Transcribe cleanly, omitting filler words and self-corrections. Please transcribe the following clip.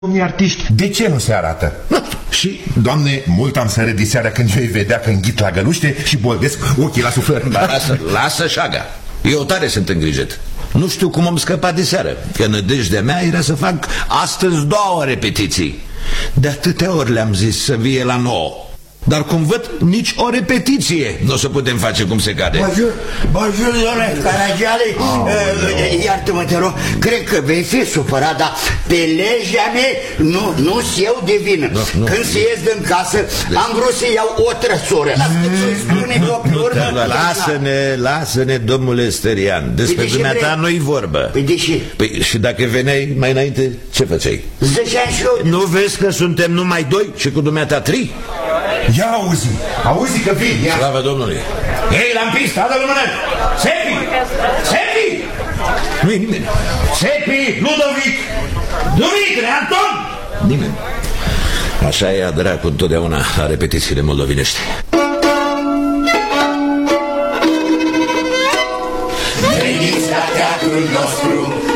Domnii artiști, de ce nu se arată? Și, Doamne, mult am să râd diseară când eu îi vedea că înghit la găluște și bolbesc ochii la suflări. Lasă, șaga. Eu tare sunt îngrijit. Nu știu cum am scăpat diseară, că nădejdea mea era să fac astăzi 2 repetiții. De atâtea ori le-am zis să vie la 9. Dar cum văd, nici o repetiție nu o să putem face cum se cade. Bonjour, domnule Caragiale, iartă-mă, te rog, cred că vei fi supărat, dar pe legea mea nu-s eu de vină. Când se ies din casă, am vrut să iau o trăsură. Lasă-ne, domnule Sterian. Despre dumneata nu-i vorbă. Păi de ce? Păi și dacă veneai mai înainte, ce făceai? Ziceam și eu. Nu vezi că suntem numai 2 și cu dumneata 3? Ia auzi că vin, ia. Slavă Domnului. Ei, la pistă, adă-l mână. Sepi! Nu-i nimeni. Sepi, Ludovic, Dumitru, Anton. Nimeni. Așa e dracu întotdeauna la repetițiile moldovenești. Veniți la teatrul nostru